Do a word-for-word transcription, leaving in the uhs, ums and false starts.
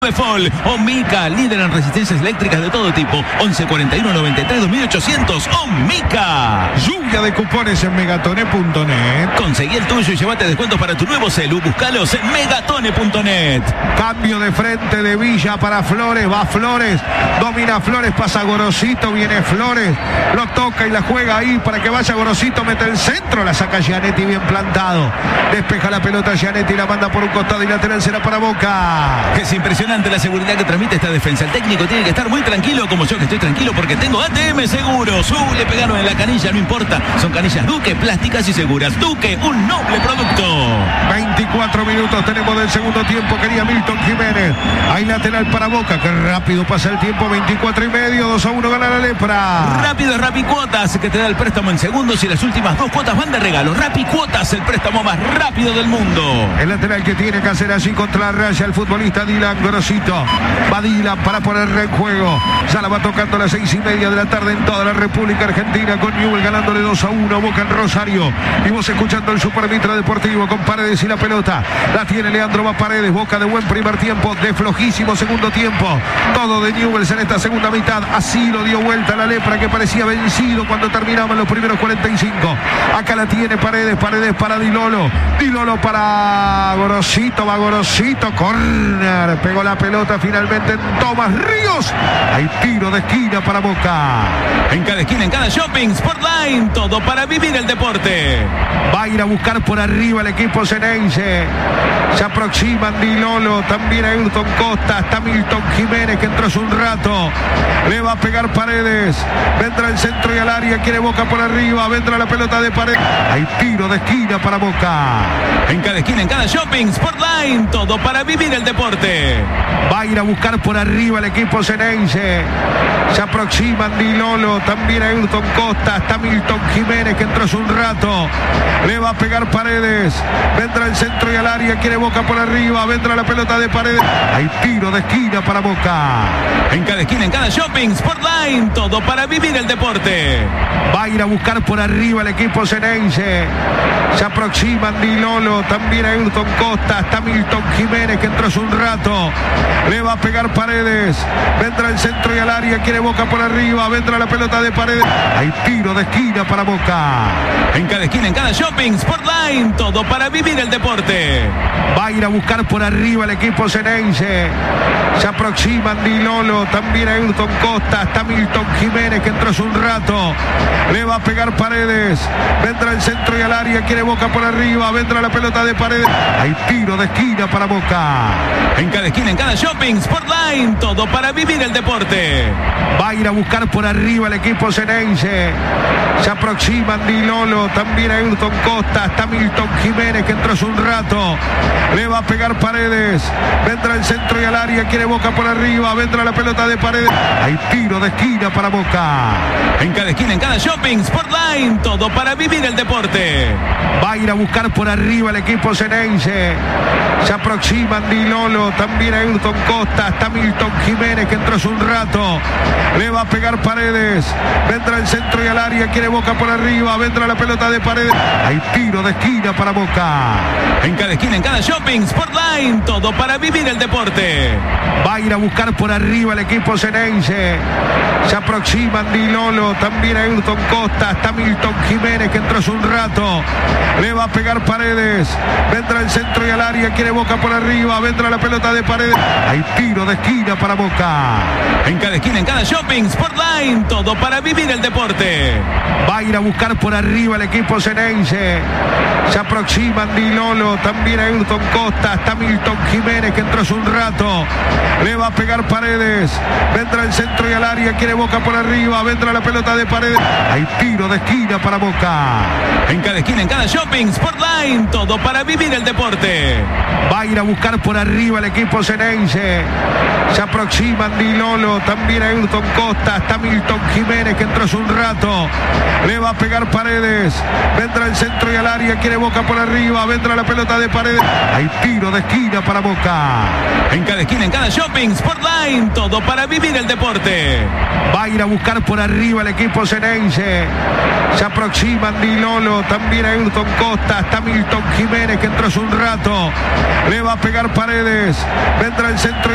Fol, Omica, líder en resistencias eléctricas de todo tipo. once cuarenta y uno noventa y tres dos mil ochocientos. Omica. Lluvia de cupones en megatone punto net. Conseguí el tuyo y llévate descuentos para tu nuevo celu. Búscalos en megatone punto net. Cambio de frente de Villa para Flores. Va Flores. Domina Flores. Pasa Gorosito. Viene Flores. Lo toca y la juega ahí para que vaya Gorosito. Mete el centro. La saca Gianetti bien plantado. Despeja la pelota Gianetti. La manda por un costado y lateral será para Boca. Es impresionante la seguridad que transmite esta defensa. El técnico tiene que estar muy tranquilo, como yo que estoy tranquilo porque tengo A T M Seguros. Uh, le pegaron en la canilla, no importa. Son canillas Duque, plásticas y seguras. Duque, un noble producto. veinticuatro minutos tenemos del segundo tiempo. Quería Milton Jiménez. Hay lateral para Boca. Que rápido pasa el tiempo. veinticuatro y medio. dos a uno gana la Lepra. Rápido es Rapicuotas, que te da el préstamo en segundos y las últimas dos cuotas van de regalo. Rapicuotas, el préstamo más rápido del mundo. El lateral que tiene que hacer allí contra la raya el futbolista Dylan Gorosito. Va Dylan para ponerle en juego. Ya la va tocando a las seis y media de la tarde en toda la República Argentina, con Newell ganándole dos a uno Boca en Rosario. Y vos escuchando el Super Mitra Deportivo con Paredes y la pelota. La tiene Leandro, va Paredes. Boca de buen primer tiempo, de flojísimo segundo tiempo. Todo de Newell en esta segunda mitad. Así lo dio vuelta la Lepra, que parecía vencido cuando terminaban los primeros cuarenta y cinco. Acá la tiene Paredes. Paredes para Dilolo. Dilolo para Gorosito. Va Gorosito. Corner. Pegó la pelota finalmente en Tomás Ríos. Hay tiro de esquina para Boca. En cada esquina, en cada shopping, Sportline, todo para vivir el deporte. Va a ir a buscar por arriba el equipo ceneice. Se aproximan Dilolo, también a Ayrton Costa, está Milton Jiménez que entró hace un rato. Le va a pegar Paredes. Vendrá el centro y al área, quiere Boca por arriba, vendrá la pelota de Paredes. Hay tiro de esquina para Boca. En cada esquina, en cada shopping, Sportline, todo para vivir el deporte. Va a ir a buscar por arriba el equipo ceneice. Se aproximan Dilolo, también a Ayrton Costa, está Milton Jiménez que entró hace un rato. Le va a pegar Paredes. Vendrá el centro y al área, quiere Boca por arriba, vendrá la pelota de Paredes. Hay tiro de esquina para Boca. En cada esquina, en cada shopping, Sportline, todo para vivir el deporte. Va a ir a buscar por arriba el equipo ceneice. Se aproximan Dilolo, también a Ayrton Costa, está Milton Jiménez que entró hace un rato. Le va a pegar Paredes. Vendrá el centro y al área, quiere Boca por arriba, vendrá la pelota de Paredes. Hay tiro de esquina para Boca. En cada esquina, en cada shopping, Sportline, todo para vivir el deporte. Va a ir a buscar por arriba el equipo ceneice. Se aproximan Dilolo, también a Ayrton Costa, está Milton Jiménez que entró hace un rato. Le va a pegar Paredes. Vendrá el centro y al área, quiere Boca por arriba, vendrá la pelota de Paredes. Hay tiro de esquina para Boca. En cada esquina, en cada shopping, Sportline, todo para vivir el deporte. Va a ir a buscar por arriba el equipo ceneice. Se aproximan Dilolo, también a Ayrton Costa, está Milton Jiménez que entró hace un rato. Le va a pegar Paredes. Vendrá el centro y al área, quiere Boca por arriba, vendrá la pelota de Paredes. Hay tiro de esquina para Boca. En cada esquina, en cada shopping, Sportline, todo para vivir el deporte. Va a ir a buscar por arriba el equipo ceneice. Se aproximan Dilolo, también a Ayrton Costa, está Milton Jiménez que entró hace un rato. Le va a pegar Paredes. Vendrá el centro y al área, quiere Boca por arriba, vendrá la pelota de Paredes. Hay tiro de esquina para Boca. En cada esquina, en cada shopping, Sportline, todo para vivir el deporte. Va a ir a buscar por arriba el equipo ceneice. Se aproximan Dilolo, también a Ayrton Costa, está Milton Jiménez que entró hace un rato. Le va a pegar Paredes. Vendrá el centro y al área, quiere Boca por arriba, vendrá la pelota de Paredes. Hay tiro de esquina para Boca. En cada esquina, en cada shopping, Sportline, todo para vivir el deporte. Va a ir a buscar por arriba el equipo ceneice. Se aproximan Dilolo, también a Ayrton Costa, está Milton Jiménez que entró hace un rato. Le va a pegar Paredes. Vendrá el centro y al área, quiere Boca por arriba, vendrá la pelota de Paredes. Hay tiro de esquina para Boca. En cada esquina, en cada shopping, Sportline, todo para vivir el deporte. Va a ir a buscar por arriba el equipo ceneice. Se aproximan Dilolo, también a Ayrton Costa, está Milton Jiménez que entró hace un rato. Le va a pegar Paredes. Vendrá el centro y al área, quiere Boca por arriba, vendrá la pelota de Paredes. Hay tiro de esquina para Boca. En cada esquina, en cada shopping, Sportline, todo para vivir el deporte. Va a ir a buscar por arriba el equipo ceneice. Se aproximan Dilolo, también a Ayrton Costa, está Milton Jiménez que entró hace un rato. Le va a pegar Paredes. Vendrá el centro